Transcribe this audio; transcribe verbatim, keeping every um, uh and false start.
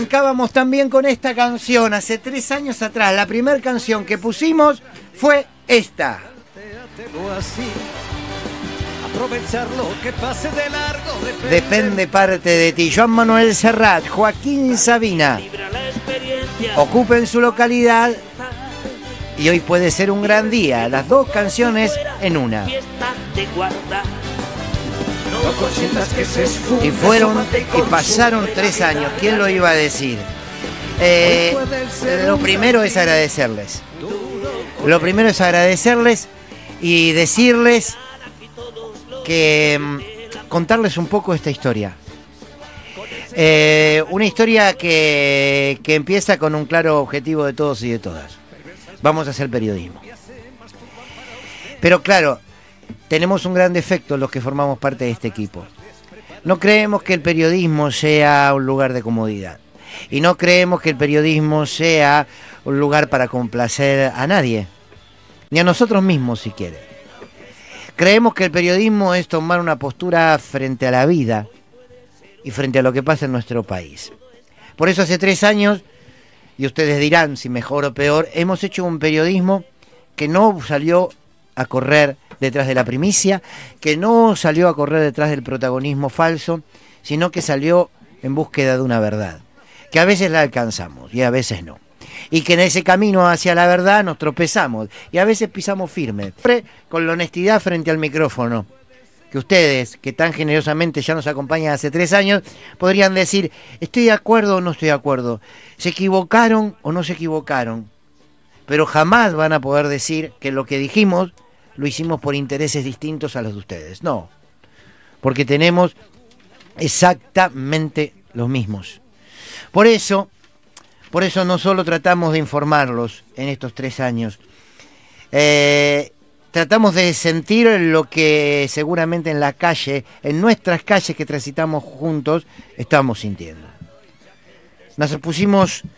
Arrancábamos también con esta canción hace tres años atrás. La primera canción que pusimos fue esta. Depende parte de ti. Joan Manuel Serrat, Joaquín Sabina. Ocupen su localidad y hoy puede ser un gran día. Las dos canciones en una. Y fueron y pasaron tres años. ¿Quién lo iba a decir? Eh, lo primero es agradecerles. Lo primero es agradecerles y decirles que contarles un poco esta historia. Eh, una historia que, que empieza con un claro objetivo de todos y de todas. Vamos a hacer periodismo. Pero claro, tenemos un gran defecto los que formamos parte de este equipo. No creemos que el periodismo sea un lugar de comodidad. Y no creemos que el periodismo sea un lugar para complacer a nadie. Ni a nosotros mismos, si quiere. Creemos que el periodismo es tomar una postura frente a la vida y frente a lo que pasa en nuestro país. Por eso hace tres años, y ustedes dirán si mejor o peor, hemos hecho un periodismo que no salió a correr detrás de la primicia, que no salió a correr detrás del protagonismo falso, sino que salió en búsqueda de una verdad, que a veces la alcanzamos y a veces no. Y que en ese camino hacia la verdad nos tropezamos y a veces pisamos firme, con la honestidad frente al micrófono. Que ustedes, que tan generosamente ya nos acompañan hace tres años, podrían decir, estoy de acuerdo o no estoy de acuerdo, se equivocaron o no se equivocaron, pero jamás van a poder decir que lo que dijimos lo hicimos por intereses distintos a los de ustedes. No, porque tenemos exactamente los mismos. Por eso, por eso no solo tratamos de informarlos en estos tres años, eh, tratamos de sentir lo que seguramente en la calle, en nuestras calles que transitamos juntos, estamos sintiendo. Nos pusimos